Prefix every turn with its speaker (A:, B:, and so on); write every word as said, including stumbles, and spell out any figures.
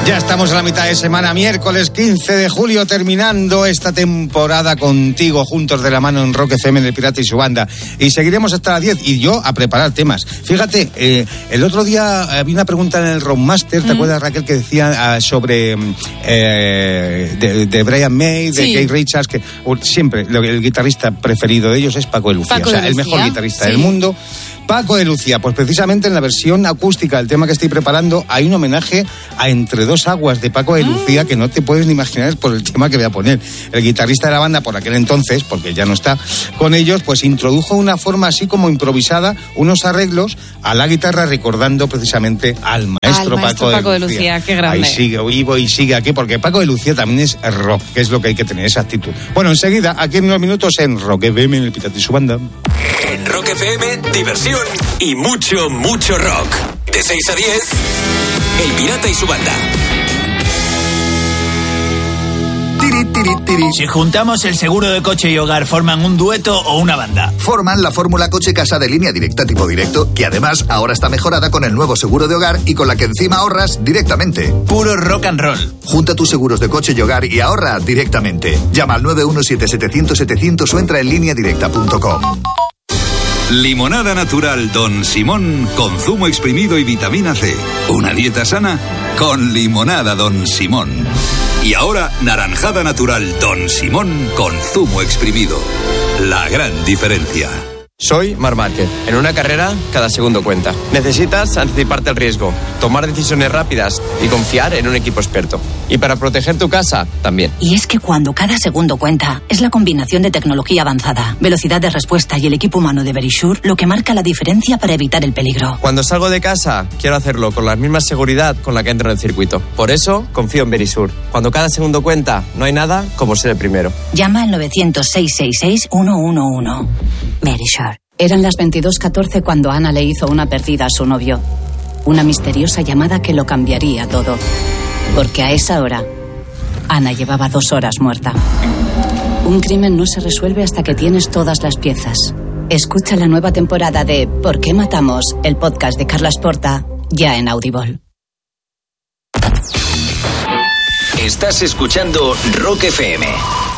A: Ya estamos a la mitad de semana, miércoles quince de julio, terminando esta temporada contigo, juntos de la mano en Rock F M del Pirata y su banda. Y seguiremos hasta las diez, y yo a preparar temas. Fíjate, eh, el otro día había una pregunta en el Rockmaster, ¿te mm. acuerdas, Raquel, que decía uh, sobre eh, de, de Brian May, de sí. Keith Richards, que uh, siempre lo, el guitarrista preferido de ellos es Paco de Lucía, Paco o sea, de el Lucía. Mejor guitarrista sí. del mundo. Paco de Lucía, pues precisamente en la versión acústica del tema que estoy preparando hay un homenaje a Entre dos aguas de Paco de Lucía, que no te puedes ni imaginar por el tema que voy a poner. El guitarrista de la banda por aquel entonces, porque ya no está con ellos, pues introdujo una forma así como improvisada, unos arreglos a la guitarra, recordando precisamente al maestro,
B: al maestro
A: Paco,
B: Paco
A: de,
B: de
A: Lucía.
B: Lucía. Qué grande.
A: Ahí sigue, vivo y sigue aquí, porque Paco de Lucía también es rock, que es lo que hay que tener, esa actitud. Bueno, enseguida, aquí en unos minutos en Rock F M, en el Pirata y su banda.
C: En Rock F M, diversión y mucho, mucho rock. De seis a diez, El Pirata y su banda.
D: Tiri, tiri, tiri.
E: Si juntamos el seguro de coche y hogar, ¿forman un dueto o una banda?
D: Forman la fórmula coche-casa de Línea Directa tipo directo, que además ahora está mejorada con el nuevo seguro de hogar y con la que encima ahorras directamente.
E: Puro rock and roll.
D: Junta tus seguros de coche y hogar y ahorra directamente. Llama al nueve uno siete siete cero cero setecientos o entra en línea directa punto com.
F: Limonada natural Don Simón con zumo exprimido y vitamina C. Una dieta sana con limonada Don Simón. Y ahora naranjada natural Don Simón con zumo exprimido. La gran diferencia.
G: Soy Marc Márquez. En una carrera, cada segundo cuenta. Necesitas anticiparte al riesgo, tomar decisiones rápidas y confiar en un equipo experto. Y para proteger tu casa, también.
H: Y es que cuando cada segundo cuenta, es la combinación de tecnología avanzada, velocidad de respuesta y el equipo humano de Verisure lo que marca la diferencia para evitar el peligro.
G: Cuando salgo de casa, quiero hacerlo con la misma seguridad con la que entro en el circuito. Por eso, confío en Verisure. Cuando cada segundo cuenta, no hay nada como ser el primero.
H: Llama al nueve cero cero, seis seis seis, uno uno uno. Verisure.
I: Eran las veintidós catorce cuando Ana le hizo una perdida a su novio. Una misteriosa llamada que lo cambiaría todo. Porque a esa hora, Ana llevaba dos horas muerta. Un crimen no se resuelve hasta que tienes todas las piezas. Escucha la nueva temporada de ¿Por qué matamos?, el podcast de Carlas Porta, ya en Audible.
C: Estás escuchando Rock F M.